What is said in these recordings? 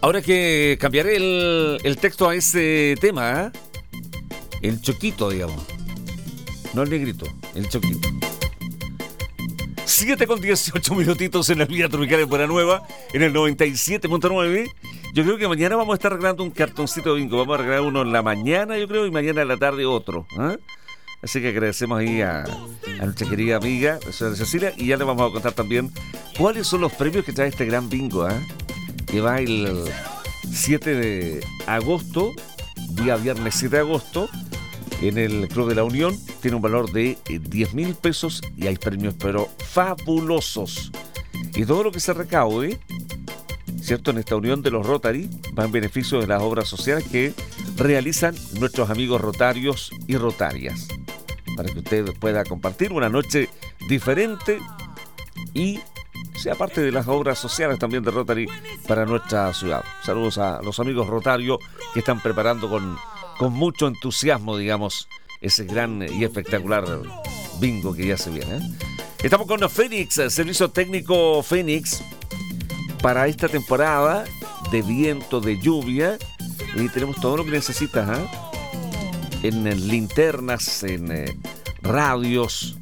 Ahora que cambiaré el texto a ese tema, ¿eh? El choquito, digamos. No el negrito, el choquito. 7:18 minutitos en la vía tropical en Buena Nueva, en el 97.9. Yo creo que mañana vamos a estar regalando un cartoncito de bingo. Vamos a regalar uno en la mañana, yo creo, y mañana en la tarde otro. ¿Eh? Así que agradecemos ahí a nuestra querida amiga, la señora Cecilia, y ya le vamos a contar también cuáles son los premios que trae este gran bingo, ¿eh? Que va el 7 de agosto, día viernes 7 de agosto, en el Club de la Unión. Tiene un valor de 10.000 pesos y hay premios pero fabulosos. Y todo lo que se recaude, ¿cierto?, en esta unión de los Rotary va en beneficio de las obras sociales que realizan nuestros amigos rotarios y rotarias, para que usted pueda compartir una noche diferente y sea parte de las obras sociales también de Rotary para nuestra ciudad. Saludos a los amigos rotarios que están preparando con mucho entusiasmo, digamos, ese gran y espectacular bingo que ya se viene, ¿eh? Estamos con Fénix, servicio técnico Fénix, para esta temporada de viento, de lluvia, y tenemos todo lo que necesitas, ¿eh? En linternas, en radios.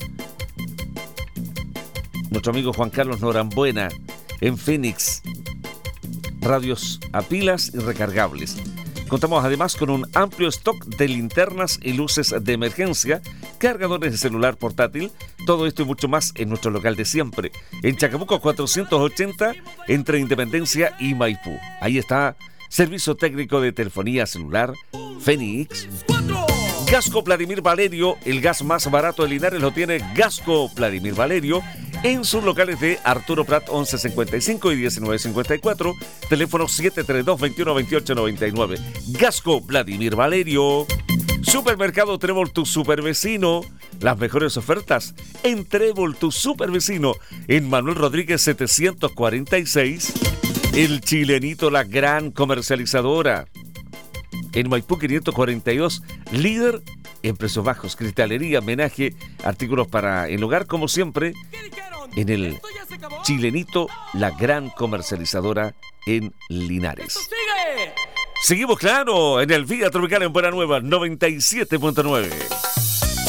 Nuestro amigo Juan Carlos Norambuena en Fénix, radios a pilas y recargables. Contamos además con un amplio stock de linternas y luces de emergencia, cargadores de celular portátil, todo esto y mucho más en nuestro local de siempre, en Chacabuco 480, entre Independencia y Maipú. Ahí está, servicio técnico de telefonía celular Fénix. Gasco Vladimir Valerio, el gas más barato de Linares lo tiene Gasco Vladimir Valerio en sus locales de Arturo Prat 1155 y 1954, teléfono 732-2128-99. Gasco Vladimir Valerio. Supermercado Trébol, tu supervecino. Las mejores ofertas en Trébol, tu supervecino, en Manuel Rodríguez 746. El Chilenito, la gran comercializadora, en Maipú 542, líder en precios bajos, cristalería, menaje, artículos para el hogar, como siempre, en el Chilenito, la gran comercializadora en Linares. Seguimos, claro, en el Vía Tropical en Buena Nueva, 97.9.